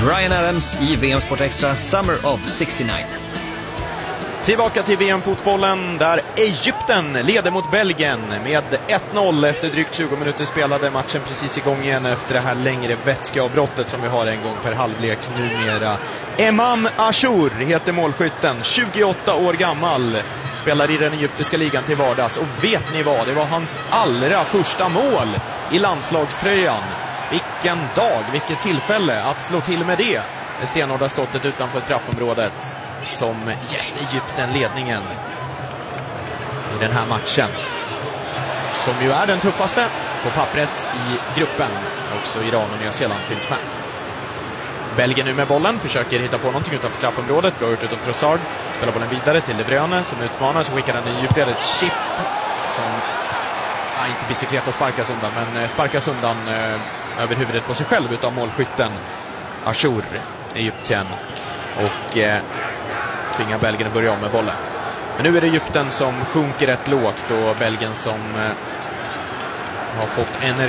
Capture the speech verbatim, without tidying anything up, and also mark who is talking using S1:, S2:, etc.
S1: Bryan Adams i V M Sport Extra Summer of sextionio.
S2: Tillbaka till V M-fotbollen där Egypten leder mot Belgien med ett noll efter drygt tjugo minuter spelade. Matchen precis igång igen efter det här längre vätskeavbrottet som vi har en gång per halvlek numera. Emam Achour heter målskytten, tjugoåtta år gammal, spelar i den egyptiska ligan till vardags. Och vet ni vad? Det var hans allra första mål i landslagströjan. Vilken dag, vilket tillfälle att slå till med det. Det stenhårda skottet utanför straffområdet som gett Egypten ledningen i den här matchen, som ju är den tuffaste på pappret i gruppen. Också Iran och Nya Zeeland finns med. Belgien nu med bollen, försöker hitta på någonting utanför straffområdet. Bra gjort utav Trossard, spelar bollen vidare till De Bruyne som utmanar, så skickar den en djupled, ett chip som ja, inte Bicicleta sparkas undan, men sparkas undan eh, över huvudet på sig själv utav målskytten Achour, Egypten, och eh, tvingar Belgien att börja om med bollen. Men nu är det Egypten som sjunker rätt lågt och Belgien som eh, har fått energi